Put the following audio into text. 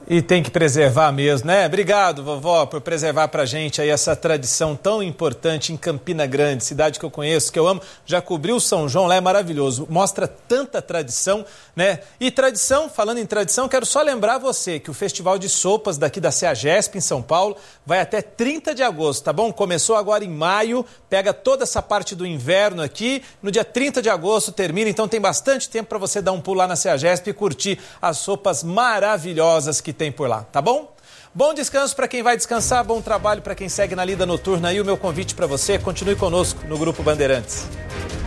E tem que preservar mesmo, né? Obrigado, vovó, por preservar pra gente aí essa tradição tão importante em Campina Grande, cidade que eu conheço, que eu amo. Já cobri o São João, lá é maravilhoso. Mostra tanta tradição, né? E tradição, falando em tradição, quero só lembrar você que o Festival de Sopas daqui da CEAGESP em São Paulo vai até 30 de agosto, tá bom? Começou agora em maio, pega toda essa parte do inverno aqui, no dia 30 de agosto termina, então tem bastante tempo para você dar um pulo lá na CEAGESP e curtir as sopas maravilhosas que tem por lá, tá bom? Bom descanso para quem vai descansar, bom trabalho para quem segue na lida noturna e o meu convite para você, continue conosco no Grupo Bandeirantes.